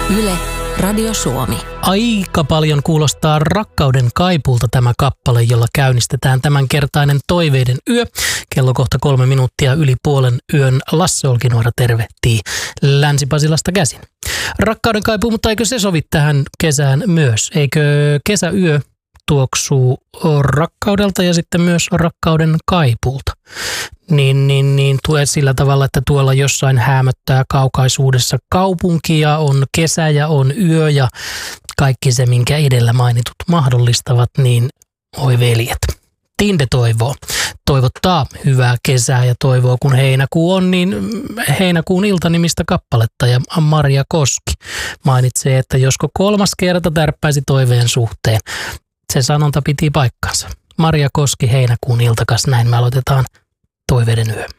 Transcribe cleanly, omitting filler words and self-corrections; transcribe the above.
Yle, Radio Suomi. Aika paljon kuulostaa Rakkauden kaipuulta tämä kappale, jolla käynnistetään tämänkertainen Toiveiden yö. Kello kohta 3 minuuttia yli puolen yön. Lasse Olkinuora tervehtii Länsi-Pasilasta käsin. Rakkauden kaipuu, mutta eikö se sovi tähän kesään myös? Eikö kesäyö tuoksuu rakkaudelta ja sitten myös rakkauden kaipuulta? Niin tulee sillä tavalla, että tuolla jossain häämöttää kaukaisuudessa kaupunki ja on kesä ja on yö ja kaikki se, minkä edellä mainitut mahdollistavat, niin oi veljet. Tinde toivottaa hyvää kesää ja toivoo, kun heinäkuu on, niin Heinäkuun ilta-nimistä kappaletta. Ja Maria Koski mainitsee, että josko 3. kerta tärppäisi toiveen suhteen. Se sanonta piti paikkansa. Maria Koski, Heinäkuun iltakas, näin me aloitetaan Toiveiden yö.